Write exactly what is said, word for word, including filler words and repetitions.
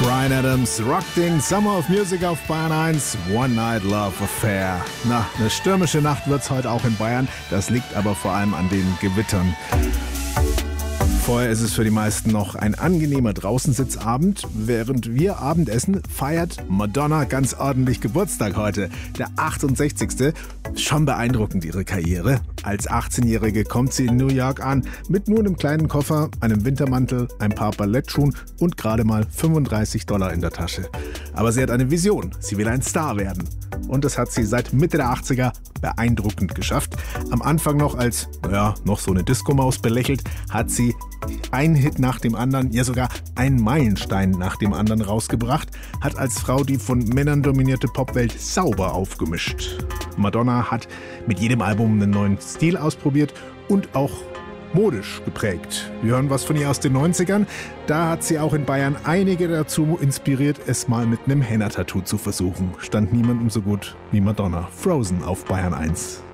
Bryan Adams rockt den Summer of Music auf Bayern eins, One Night Love Affair. Na, eine stürmische Nacht wird's heute auch in Bayern, das liegt aber vor allem an den Gewittern. Vorher ist es für die meisten noch ein angenehmer Draußensitzabend. Während wir Abendessen, feiert Madonna ganz ordentlich Geburtstag heute. Der achtundsechzigste Schon beeindruckend ihre Karriere. Als achtzehnjährige kommt sie in New York an, mit nur einem kleinen Koffer, einem Wintermantel, ein paar Ballettschuhen und gerade mal fünfunddreißig Dollar in der Tasche. Aber sie hat eine Vision. Sie will ein Star werden. Und das hat sie seit Mitte der achtziger beeindruckend geschafft. Am Anfang noch als, naja, noch so eine Disco-Maus belächelt, hat sie ein Hit nach dem anderen, ja sogar einen Meilenstein nach dem anderen rausgebracht, hat als Frau die von Männern dominierte Popwelt sauber aufgemischt. Madonna hat mit jedem Album einen neuen Stil ausprobiert und auch modisch geprägt. Wir hören was von ihr aus den neunzigern. Da hat sie auch in Bayern einige dazu inspiriert, es mal mit einem Henna-Tattoo zu versuchen. Stand niemandem so gut wie Madonna. Frozen auf Bayern eins.